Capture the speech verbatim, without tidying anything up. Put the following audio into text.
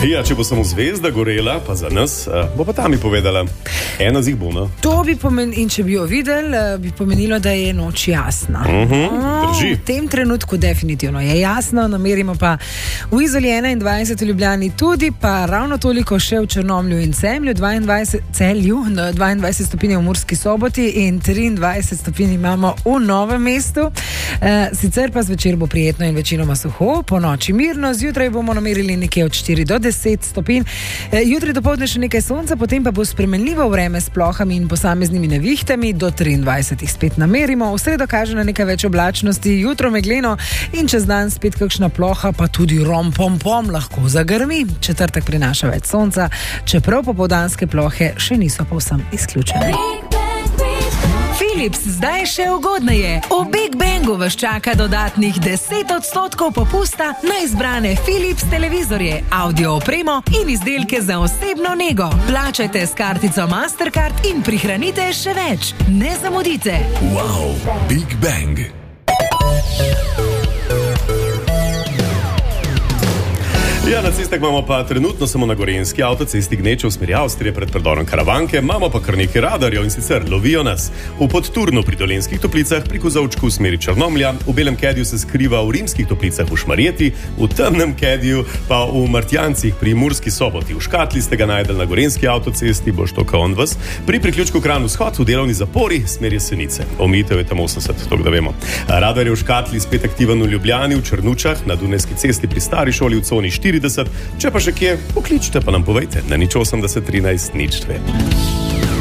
Ja, če bo samo zvezda gorela, pa za nas, bo pa tam mi povedala. Ena zih bo, no? To bi pomenilo, in če bi jo videli, bi pomenilo, da je noč jasna. Uh-huh, drži. V tem trenutku definitivno je jasno, namerimo pa v Izoli enaindvajset, v Ljubljani tudi, pa ravno toliko še v Črnomlju in Celju, dvaindvajset, Celju, dvaindvajset stopinj v Murski Soboti in triindvajset stopinj imamo v Novem mestu. E, sicer pa zvečer bo prijetno in večinoma suho, po noči mirno, zjutraj bomo namerili nekje od štiri do deset stopinj. E, jutri dopoldne še nekaj sonca, potem pa bo spremenljivo vreme s plohami in posameznimi nevihtami, do triindvajset spet namerimo. V sredo kaže na nekaj več oblačnosti, jutro megleno in čez dan spet kakšna ploha, pa tudi rom-pom-pom lahko zagrmi. Četrtek prinaša več sonca, čeprav popoldanske plohe še niso povsem izključene. Philips, zdaj še ugodneje. V Big Bangu vas čaka dodatnih deset odstotkov popusta na izbrane Philips televizorje, audio opremo in izdelke za osebno nego. Plačajte s kartico Mastercard in prihranite še več. Ne zamudite. Wow, Big Bang. Ja, na cestah imamo pa trenutno samo na Gorenjski avtocesti gneče v smeri Avstrije pred predorom Karavanke, imamo pa kar nekaj radarjev in sicer lovijo nas v Podturnu pri Dolenjskih Toplicah, pri Kozovčku v smeri Črnomlja, v Belem Kedju se skriva v Rimskih Toplicah v Šmarjeti, v Temnem Kedju pa v Martjancih pri Murski Soboti. V Škatli ste ga najdeli na Gorenjski avtocesti, boš to kao on vas, pri priključku Kranj vzhod v delovni zapori smer Jesenice. Omejitev je tam osemdeset, to da vemo. Radar je v Škatli spet aktiven v Ljubljani, v Črnučah, na Dunajski cesti pri Stari šoli v coni štirideset. Če pa še kje, pokličite pa nam povejte na nič osemdeset trinajst nič dve.